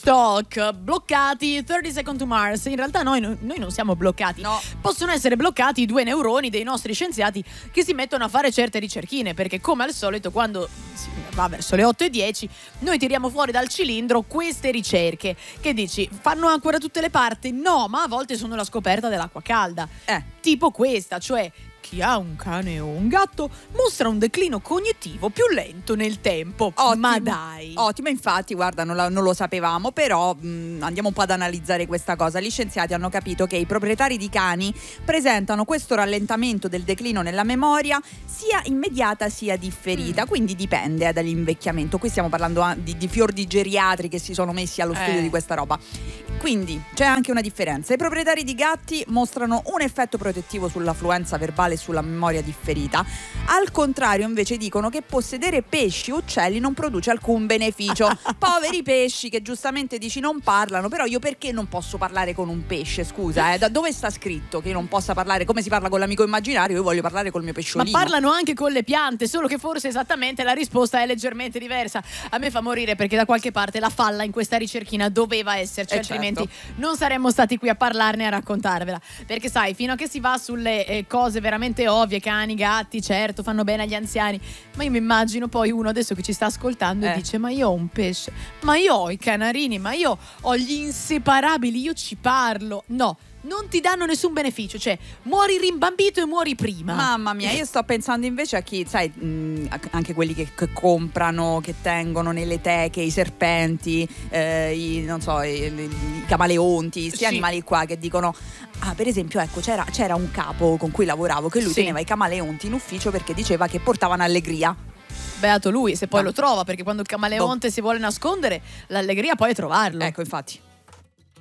TikTok, bloccati 30 Seconds to Mars. In realtà noi non siamo bloccati. No. Possono essere bloccati i 2 neuroni dei nostri scienziati che si mettono a fare certe ricerchine, perché come al solito quando si va verso le 8:10 noi tiriamo fuori dal cilindro queste ricerche che dici fanno acqua da tutte le parti? No, ma a volte sono la scoperta dell'acqua calda. Tipo questa, cioè chi ha un cane o un gatto mostra un declino cognitivo più lento nel tempo. Ottimo. Ma dai. Ottimo, infatti, guarda, non lo sapevamo, però andiamo un po' ad analizzare questa cosa. Gli scienziati hanno capito che i proprietari di cani presentano questo rallentamento del declino nella memoria sia immediata sia differita, quindi dipende dall'invecchiamento. Qui stiamo parlando di fior di geriatri che si sono messi allo studio di questa roba. Quindi c'è anche una differenza. I proprietari di gatti mostrano un effetto protettivo sull'affluenza verbale e sulla memoria differita. Al contrario, invece, dicono che possedere pesci o uccelli non produce alcun beneficio. Poveri pesci che giustamente dici non parlano, però io perché non posso parlare con un pesce? Scusa, da dove sta scritto che io non possa parlare come si parla con l'amico immaginario? Io voglio parlare col mio pesciolino. Ma parlano anche con le piante, solo che forse esattamente la risposta è leggermente diversa. A me fa morire perché da qualche parte la falla in questa ricerchina doveva esserci, altrimenti non saremmo stati qui a parlarne e a raccontarvela. Perché sai, fino a che si va sulle cose veramente ovvie, cani, gatti, certo, fanno bene agli anziani, ma io mi immagino poi uno adesso che ci sta ascoltando e dice ma io ho un pesce, ma io ho i canarini, ma io ho gli inseparabili, io ci parlo. No, non ti danno nessun beneficio, cioè muori rimbambito e muori prima. Mamma mia, io sto pensando invece a chi, sai, anche quelli che comprano, che tengono nelle teche i serpenti, i camaleonti, questi animali qua che dicono per esempio, ecco, c'era un capo con cui lavoravo che lui teneva i camaleonti in ufficio perché diceva che portavano allegria. Beato lui, se poi lo trova, perché quando il camaleonte si vuole nascondere, l'allegria poi è trovarlo. Ecco, infatti.